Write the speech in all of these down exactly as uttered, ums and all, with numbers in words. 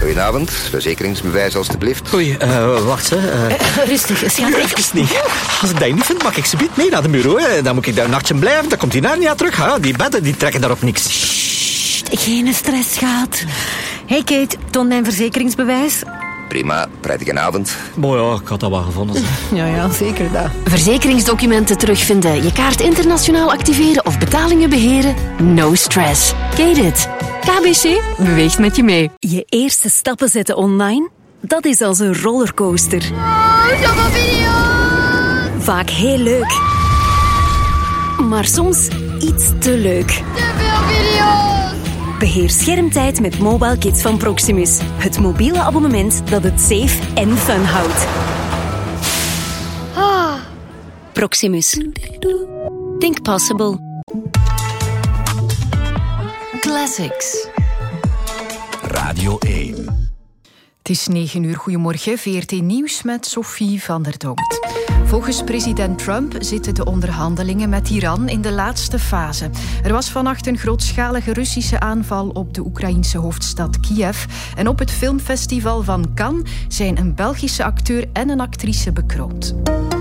Goedenavond, verzekeringsbewijs alstublieft. Oei, uh, wacht, hè. Uh... Uh, rustig, schat. Even niet. Als ik dat niet vind, mag ik ze niet mee naar de bureau. Hè. Dan moet ik daar een nachtje blijven, dan komt die naar niet terug. Hè. Die bedden die trekken daarop niks. Sst, geen stress, schat. Hey Kate, toon mijn verzekeringsbewijs. Prima, prettige avond. Mooi, ja, ik had dat wel gevonden. Ja, ja, zeker dat. Verzekeringsdocumenten terugvinden, je kaart internationaal activeren of betalingen beheren? No stress. Kate it. K B C beweegt met je mee. Je eerste stappen zetten online? Dat is als een rollercoaster. Oh, zoveel video's! Vaak heel leuk. Maar soms iets te leuk. Te veel video's! Beheer schermtijd met Mobile Kids van Proximus. Het mobiele abonnement dat het safe en fun houdt. Ah. Proximus. Think possible. Classics. Radio één. Het is negen uur. Goedemorgen. V R T Nieuws met Sophie van der Donkt. Volgens president Trump zitten de onderhandelingen met Iran in de laatste fase. Er was vannacht een grootschalige Russische aanval op de Oekraïense hoofdstad Kiev. En op het filmfestival van Cannes zijn een Belgische acteur en een actrice bekroond.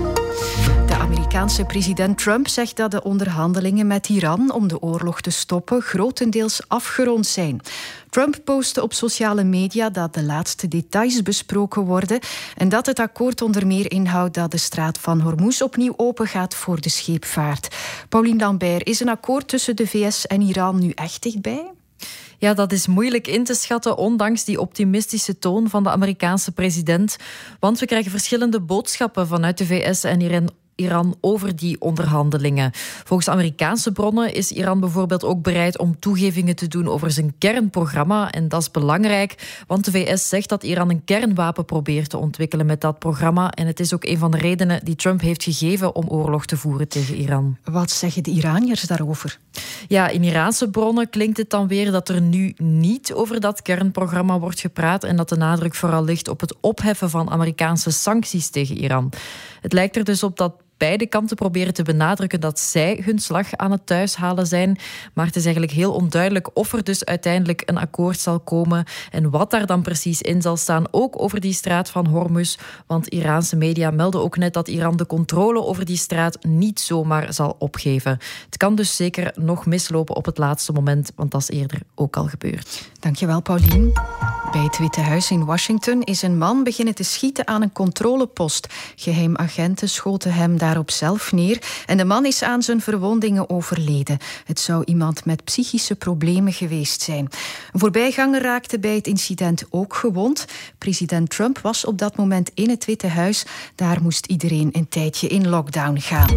De Amerikaanse president Trump zegt dat de onderhandelingen met Iran om de oorlog te stoppen grotendeels afgerond zijn. Trump postte op sociale media dat de laatste details besproken worden en dat het akkoord onder meer inhoudt dat de straat van Hormuz opnieuw opengaat voor de scheepvaart. Pauline Lambert, is een akkoord tussen de V S en Iran nu echt dichtbij? Ja, dat is moeilijk in te schatten, ondanks die optimistische toon van de Amerikaanse president. Want we krijgen verschillende boodschappen vanuit de V S en Iran. Iran over die onderhandelingen. Volgens Amerikaanse bronnen is Iran bijvoorbeeld ook bereid om toegevingen te doen over zijn kernprogramma. En dat is belangrijk, want de V S zegt dat Iran een kernwapen probeert te ontwikkelen met dat programma. En het is ook een van de redenen die Trump heeft gegeven om oorlog te voeren tegen Iran. Wat zeggen de Iraniërs daarover? Ja, in Iraanse bronnen klinkt het dan weer dat er nu niet over dat kernprogramma wordt gepraat en dat de nadruk vooral ligt op het opheffen van Amerikaanse sancties tegen Iran. Het lijkt er dus op dat beide kanten proberen te benadrukken dat zij hun slag aan het thuishalen zijn. Maar het is eigenlijk heel onduidelijk of er dus uiteindelijk een akkoord zal komen en wat daar dan precies in zal staan, ook over die straat van Hormuz. Want Iraanse media melden ook net dat Iran de controle over die straat niet zomaar zal opgeven. Het kan dus zeker nog mislopen op het laatste moment, want dat is eerder ook al gebeurd. Dankjewel, Pauline. Bij het Witte Huis in Washington is een man beginnen te schieten aan een controlepost. Geheimagenten schoten hem daarop zelf neer en de man is aan zijn verwondingen overleden. Het zou iemand met psychische problemen geweest zijn. Een voorbijganger raakte bij het incident ook gewond. President Trump was op dat moment in het Witte Huis. Daar moest iedereen een tijdje in lockdown gaan.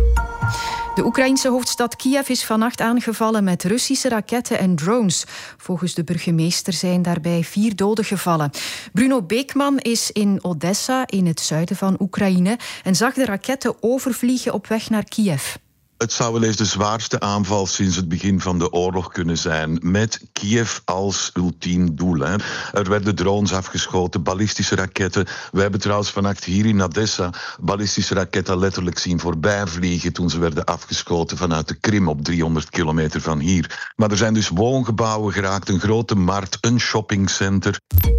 De Oekraïense hoofdstad Kiev is vannacht aangevallen met Russische raketten en drones. Volgens de burgemeester zijn daarbij vier doden gevallen. Bruno Beekman is in Odessa, in het zuiden van Oekraïne, en zag de raketten overvliegen op weg naar Kiev. Het zou wel eens de zwaarste aanval sinds het begin van de oorlog kunnen zijn, met Kiev als ultiem doel. Hè. Er werden drones afgeschoten, ballistische raketten. We hebben trouwens vannacht hier in Odessa ballistische raketten letterlijk zien voorbijvliegen toen ze werden afgeschoten vanuit de Krim op driehonderd kilometer van hier. Maar er zijn dus woongebouwen geraakt, een grote markt, een shoppingcenter.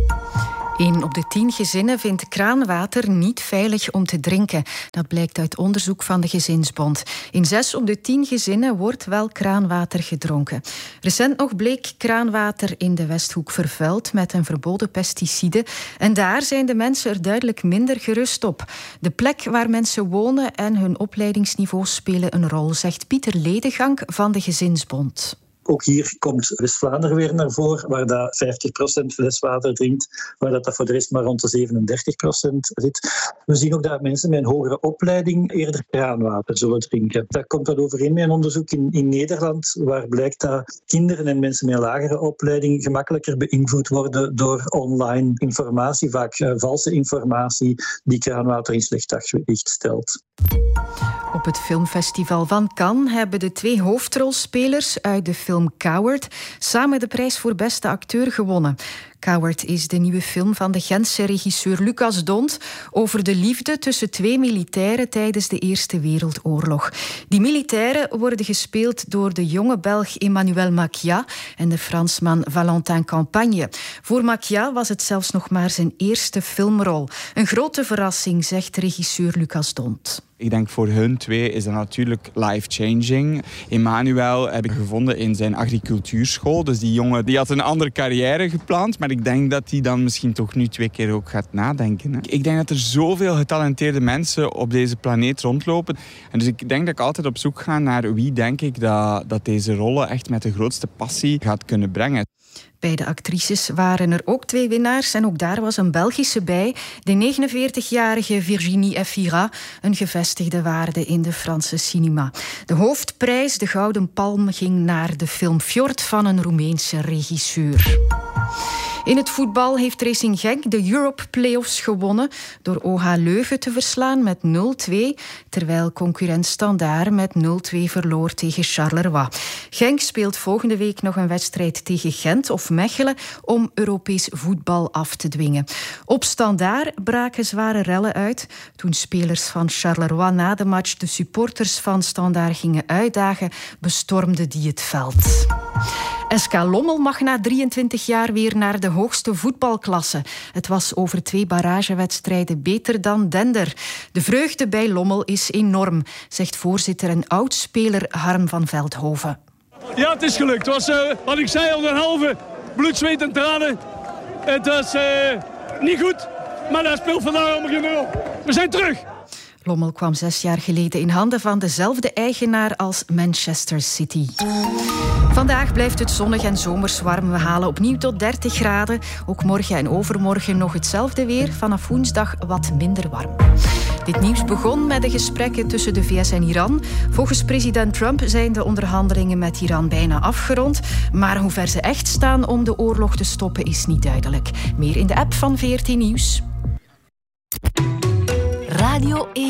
Een op de tien gezinnen vindt kraanwater niet veilig om te drinken. Dat blijkt uit onderzoek van de Gezinsbond. In zes op de tien gezinnen wordt wel kraanwater gedronken. Recent nog bleek kraanwater in de Westhoek vervuild met een verboden pesticide. En daar zijn de mensen er duidelijk minder gerust op. De plek waar mensen wonen en hun opleidingsniveau spelen een rol, zegt Pieter Ledegank van de Gezinsbond. Ook hier komt West-Vlaanderen weer naar voren, waar dat vijftig procent fleswater drinkt, waar dat, dat voor de rest maar rond de zevenendertig procent zit. We zien ook dat mensen met een hogere opleiding eerder kraanwater zullen drinken. Dat komt dat overeen met een onderzoek in, in Nederland, waar blijkt dat kinderen en mensen met een lagere opleiding gemakkelijker beïnvloed worden door online informatie, vaak uh, valse informatie, die kraanwater in slecht daglicht stelt. Op het filmfestival van Cannes hebben de twee hoofdrolspelers uit de film Coward samen de prijs voor beste acteur gewonnen. Coward is de nieuwe film van de Gentse regisseur Lucas D'Hondt over de liefde tussen twee militairen tijdens de Eerste Wereldoorlog. Die militairen worden gespeeld door de jonge Belg Emmanuel Maciat en de Fransman Valentin Campagne. Voor Maciat was het zelfs nog maar zijn eerste filmrol. Een grote verrassing, zegt regisseur Lucas D'Hondt. Ik denk voor hun twee is dat natuurlijk life-changing. Emmanuel heb ik gevonden in zijn agricultuurschool. Dus die jongen die had een andere carrière gepland. Maar ik denk dat hij dan misschien toch nu twee keer ook gaat nadenken. Hè. Ik denk dat er zoveel getalenteerde mensen op deze planeet rondlopen. En dus ik denk dat ik altijd op zoek ga naar wie denk ik dat, dat deze rollen echt met de grootste passie gaat kunnen brengen. Bij de actrices waren er ook twee winnaars en ook daar was een Belgische bij. De negenenveertigjarige Virginie Efira, een gevestigde waarde in de Franse cinema. De hoofdprijs, de Gouden Palm, ging naar de film Fjord van een Roemeense regisseur. In het voetbal heeft Racing Genk de Europe Playoffs gewonnen door O H Leuven te verslaan met nul twee, terwijl concurrent Standaard met nul twee verloor tegen Charleroi. Genk speelt volgende week nog een wedstrijd tegen Gent of Mechelen om Europees voetbal af te dwingen. Op Standaard braken zware rellen uit toen spelers van Charleroi na de match de supporters van Standaard gingen uitdagen, bestormden die het veld. S K Lommel mag na drieëntwintig jaar weer naar de hoogste voetbalklasse. Het was over twee barragewedstrijden beter dan Dender. De vreugde bij Lommel is enorm, zegt voorzitter en oudspeler Harm van Veldhoven. Ja, het is gelukt. Het was, uh, wat ik zei, al een halve bloed, zweet en tranen. Het was uh, niet goed, maar dat speelt vandaag allemaal geen rol. We zijn terug. Lommel kwam zes jaar geleden in handen van dezelfde eigenaar als Manchester City. Vandaag blijft het zonnig en zomers warm. We halen opnieuw tot dertig graden. Ook morgen en overmorgen nog hetzelfde weer. Vanaf woensdag wat minder warm. Dit nieuws begon met de gesprekken tussen de V S en Iran. Volgens president Trump zijn de onderhandelingen met Iran bijna afgerond. Maar hoe ver ze echt staan om de oorlog te stoppen is niet duidelijk. Meer in de app van V R T Nieuws. Radio één.